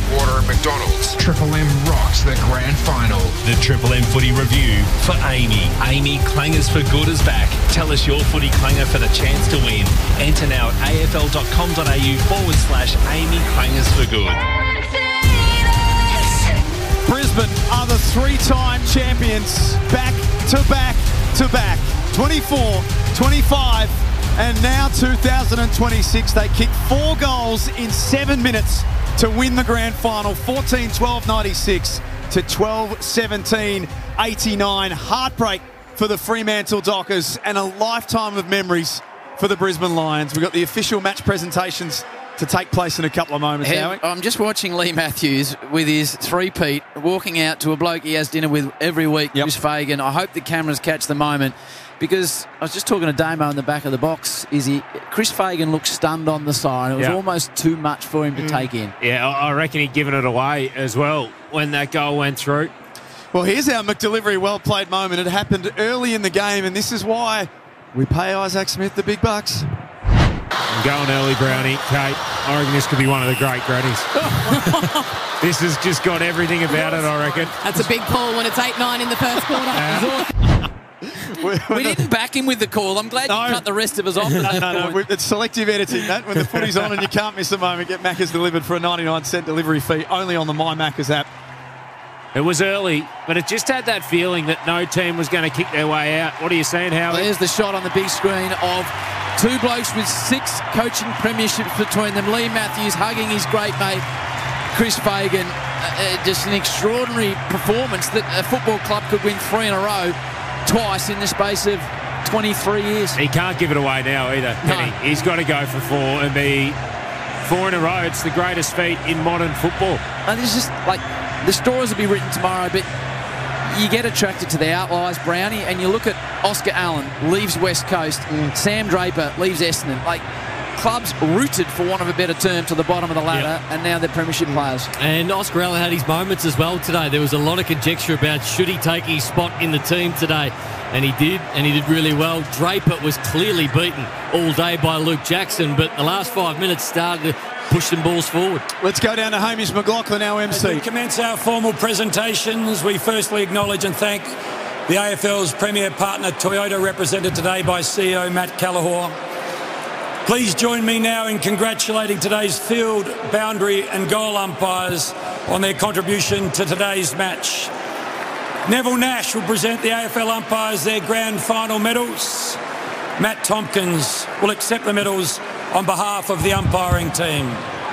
Atwater and McDonald's. Triple M rocks the grand final. The Triple M footy review for Amy. Amy Clangers for Good is back. Tell us your footy clanger for the chance to win. Enter now at afl.com.au/Amy Clangers for Good. Brisbane are the three-time champions, back to back to back. 24, 25, and now 2026. They kicked 4 goals in 7 minutes to win the grand final. 14-12-96 to 12-17-89. Heartbreak for the Fremantle Dockers and a lifetime of memories for the Brisbane Lions. We've got the official match presentations to take place in a couple of moments. I'm just watching Lee Matthews with his three-peat walking out to a bloke he has dinner with every week, Chris Fagan. I hope the cameras catch the moment, because I was just talking to Damo in the back of the box. Chris Fagan looked stunned on the side. It was almost too much for him to take in. Yeah, I reckon he'd given it away as well when that goal went through. Well, here's our McDelivery well-played moment. It happened early in the game, and this is why we pay Isaac Smith the big bucks. I'm going early, Brownie. Kate, I reckon this could be one of the great grannies. This has just got everything about it, I reckon. That's a big call when it's 8-9 in the first quarter. We didn't back him with the call. I'm glad you cut the rest of us off. No. It's selective editing, Matt. When the footy's on and you can't miss a moment, get Macca's delivered for a 99-cent delivery fee only on the My Macca's app. It was early, but it just had that feeling that no team was going to kick their way out. What are you saying, Howard? There's the shot on the big screen of 2 blokes with 6 coaching premierships between them. Lee Matthews hugging his great mate, Chris Fagan. Just an extraordinary performance that a football club could win 3 in a row twice in the space of 23 years. He can't give it away now either, can he? He's got to go for 4 and be 4 in a row. It's the greatest feat in modern football. And it's just like, the stories will be written tomorrow, but you get attracted to the outliers, Brownie, and you look at Oscar Allen, leaves West Coast, Sam Draper leaves Essendon. Like, clubs rooted, for want of a better term, to the bottom of the ladder, and now they're premiership players. And Oscar Allen had his moments as well today. There was a lot of conjecture about should he take his spot in the team today, and he did really well. Draper was clearly beaten all day by Luke Jackson, but the last 5 minutes started to push them balls forward. Let's go down to Hamish McLaughlin, our MC. As we commence our formal presentations, we firstly acknowledge and thank the AFL's premier partner, Toyota, represented today by CEO Matt Callahor. Please join me now in congratulating today's field, boundary and goal umpires on their contribution to today's match. Neville Nash will present the AFL umpires their grand final medals. Matt Tompkins will accept the medals on behalf of the umpiring team.